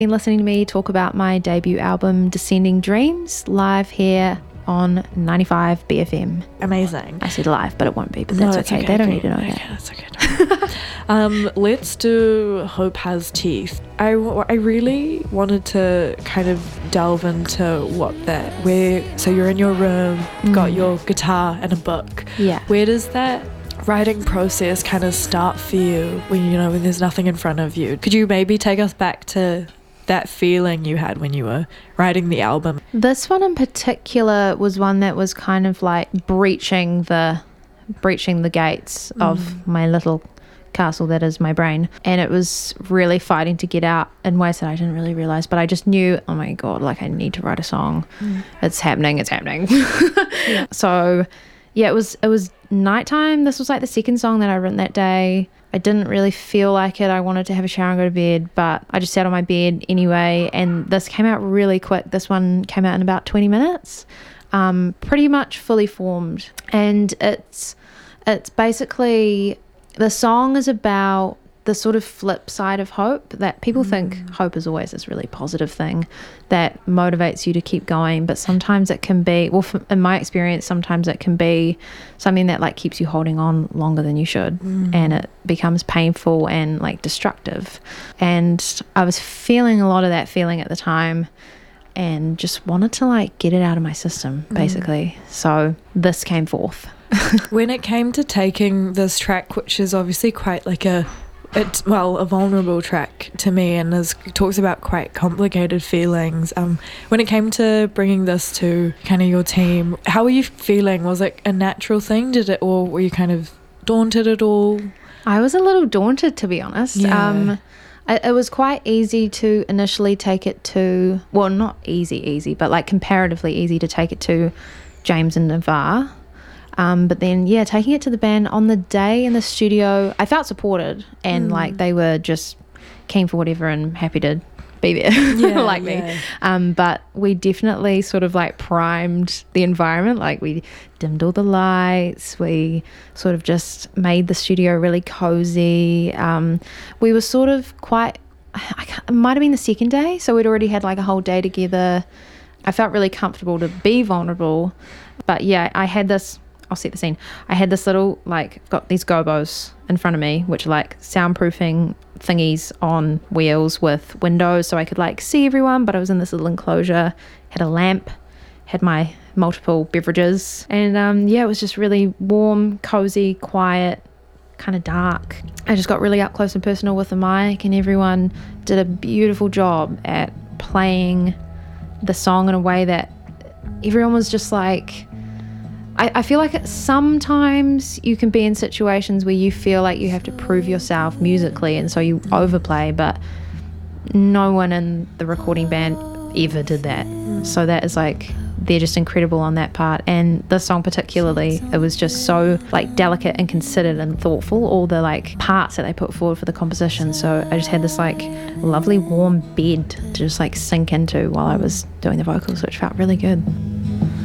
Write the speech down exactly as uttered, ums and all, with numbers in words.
Been listening to me talk about my debut album Descending Dreams live here on ninety-five B F M. Amazing. I said live, but it won't be, but that's no, okay. okay. They don't okay. need to know okay, that. That's okay. um, let's do Hope Has Teeth. I, I really wanted to kind of delve into what that, where, so you're in your room, mm. got your guitar and a book. Yeah. Where does that writing process kind of start for you when, you know, when there's nothing in front of you? Could you maybe take us back to that feeling you had when you were writing the album? This one in particular was one that was kind of like breaching the breaching the gates mm. of my little castle that is my brain, and it was really fighting to get out in ways that I didn't really realize, but I just knew, oh my god, like I need to write a song. mm. It's happening it's happening yeah. So yeah, it was it was nighttime. This was like the second song that I written that day. I didn't really feel like it. I wanted to have a shower and go to bed, but I just sat on my bed anyway, and this came out really quick. This one came out in about twenty minutes, um, pretty much fully formed. And it's it's basically, the song is about the sort of flip side of hope, that people mm. think hope is always this really positive thing that motivates you to keep going, but sometimes it can be, well, in my experience, sometimes it can be something that like keeps you holding on longer than you should, mm. and it becomes painful and like destructive. And I was feeling a lot of that feeling at the time and just wanted to like get it out of my system, basically. Mm. So this came forth. When it came to taking this track, which is obviously quite like a It's, well, a vulnerable track to me, and is, talks about quite complicated feelings. Um, when it came to bringing this to kind of your team, how were you feeling? Was it a natural thing? Did it, or were you kind of daunted at all? I was a little daunted, to be honest. Yeah. Um, it, it was quite easy to initially take it to, well, not easy, easy, but like comparatively easy to take it to James and Navarre. Um, but then, yeah, taking it to the band on the day in the studio, I felt supported, and mm. like they were just keen for whatever and happy to be there, yeah, like yeah. me. Um, but we definitely sort of like primed the environment. Like we dimmed all the lights. We sort of just made the studio really cozy. Um, we were sort of quite, I can't, it might have been the second day. So we'd already had like a whole day together. I felt really comfortable to be vulnerable. But yeah, I had this, I'll set the scene. I had this little, like, got these gobos in front of me, which are like soundproofing thingies on wheels with windows, so I could like see everyone, but I was in this little enclosure, had a lamp, had my multiple beverages, and um, yeah, it was just really warm, cozy, quiet, kind of dark. I just got really up close and personal with the mic, and everyone did a beautiful job at playing the song in a way that everyone was just like, I, I feel like sometimes you can be in situations where you feel like you have to prove yourself musically, and so you overplay, but no one in the recording band ever did that. So that is like, they're just incredible on that part. And this song particularly, it was just so like delicate and considered and thoughtful, all the like parts that they put forward for the composition. So I just had this like lovely warm bed to just like sink into while I was doing the vocals, which felt really good.